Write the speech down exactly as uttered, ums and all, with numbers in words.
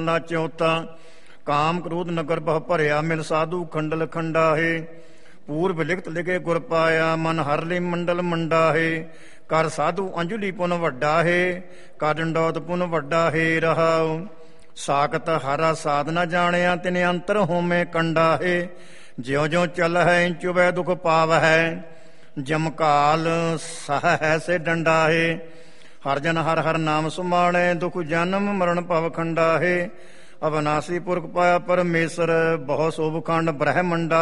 ਚੌਥਾ ਕਾਮ ਕ੍ਰੋਧ ਨਗਰ ਬਹੁ ਭਰਿਆ ਮਿਲ ਸਾਧੂ ਖੰਡਲ ਖੰਡਾਹੇ ਪੂਰਬ ਲਿਖਤ ਲਿਖੇ ਗੁਰ ਪਾਇਆ ਮਨ ਹਰ ਲਈ ਮੰਡਲ ਮੰਡਾਹੇ ਕਰ ਸਾਧੂ ਅੰਜਲੀ ਪੁਨ ਵੱਡਾ ਹੈ ਕਰ ਡੰਡੌਤ ਪੁਨ ਵੱਡਾ ਹੈ ਰਹਾਉ ਸਾਖਤ ਹਰਾ ਸਾਧ ਨ ਜਾਣਿਆ ਤਿਨ ਅੰਤਰ ਹੋਮੇ ਕੰਡਾ ਹੈ ਜਿਉ ਜਿਉ ਚਲ ਹੈ ਚੁਬੈ ਦੁਖ ਪਾਵ ਹੈ ਜਮਕਾਲ ਸਹ ਹੈ ਸੇ ਡੰਡਾ ਹੈ ਹਰ ਜਨ ਹਰ ਹਰ ਨਾਮ ਸੁਮਾਣੈ ਦੁਖ ਜਨਮ ਮਰਨ ਭਵ ਖੰਡਾ ਹੈ ਅਵਨਾਸੀ ਪੁਰਖ ਪਾਇਆ ਪਰਮੇਸ਼ਰ ਬਹੁ ਸੋਭ ਖੰਡ ਬ੍ਰਹਮੰਡਾ